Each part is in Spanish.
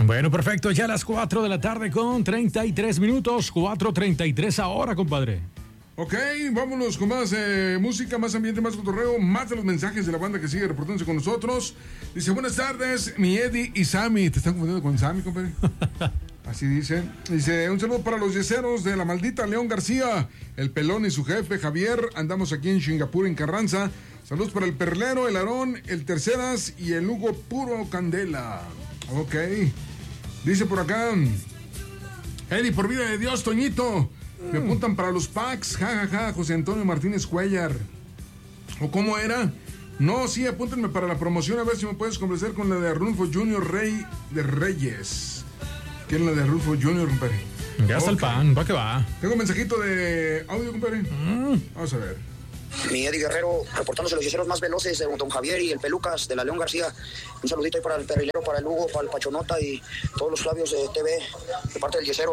Bueno, perfecto, ya a las 4 de la tarde con 33 minutos, 4:33 ahora, compadre. Ok, vámonos con más música, más ambiente, más cotorreo, más de los mensajes de la banda que sigue reportándose con nosotros. Dice, buenas tardes, mi Eddie y Sammy. ¿Te están confundiendo con Sammy, compadre? Así dice. Dice, un saludo para los yeseros de la maldita León García, el Pelón y su jefe Javier. Andamos aquí en Singapur, en Carranza. Saludos para el Perlero, el Aarón, el Terceras y el Hugo Puro Candela. Ok. Dice por acá, Eddie, por vida de Dios, Toñito. Me apuntan para los packs, jajaja, José Antonio Martínez Cuellar. ¿O cómo era? No, sí, apúntenme para la promoción, a ver si me puedes complacer con la de Arnulfo Junior Rey de Reyes. ¿Quién es la de Arnulfo Junior, compadre? Ya está el pan, va que va. Tengo un mensajito de audio, compadre. Vamos a ver. Mi Eddie Guerrero, reportándose los yeseros más veloces de don Javier y el Pelucas de la León García. Un saludito ahí para el Perrilero, para el Hugo, para el Pachonota y todos los Flavios de TV, de parte del yesero.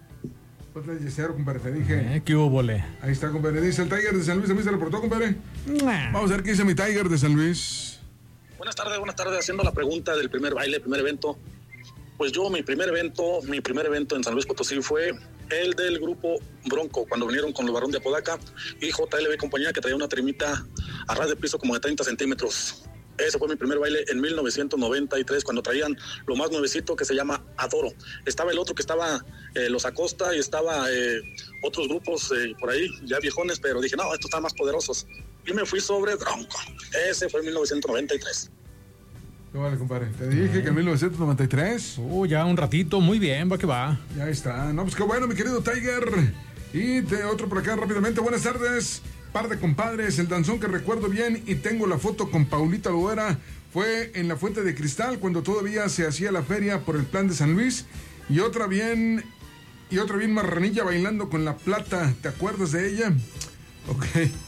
Otro yesero, compadre, te dije. ¿Qué hubo, vole? Ahí está, compadre. Dice el Tiger de San Luis, también se reportó, compadre. Vamos a ver qué dice mi Tiger de San Luis. Buenas tardes. Haciendo la pregunta del primer baile, primer evento. Pues yo, mi primer evento en San Luis Potosí fue el del grupo Bronco, cuando vinieron con los Barón de Apodaca y JLB compañía, que traía una trimita a ras de piso como de 30 centímetros. Ese fue mi primer baile en 1993, cuando traían lo más nuevecito que se llama Adoro. Estaba el otro que estaba Los Acosta y estaba otros grupos por ahí, ya viejones, pero dije, no, estos están más poderosos. Y me fui sobre Bronco. Ese fue en 1993. Vale, compadre. Te dije que en 1993. Ya un ratito, muy bien, va que va. Ya está. No, pues qué bueno, mi querido Tiger. Y de otro por acá rápidamente. Buenas tardes. Par de compadres, el danzón que recuerdo bien y tengo la foto con Paulita Loera fue en la Fuente de Cristal cuando todavía se hacía la feria por el plan de San Luis y otra bien marranilla bailando con La Plata. ¿Te acuerdas de ella? Ok.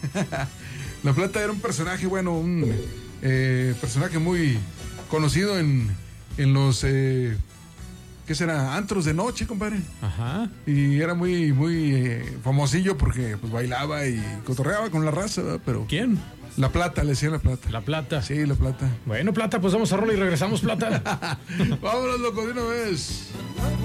La Plata era un personaje, bueno, un personaje muy conocido en los ¿qué será? Antros de noche, compadre. Ajá. Y era muy famosillo porque pues bailaba y cotorreaba con la raza, ¿verdad? Pero ¿quién? La Plata, le decía La Plata. La Plata. Sí, La Plata. Bueno, Plata, pues vamos a rola y regresamos, Plata. Vámonos, loco, de una vez.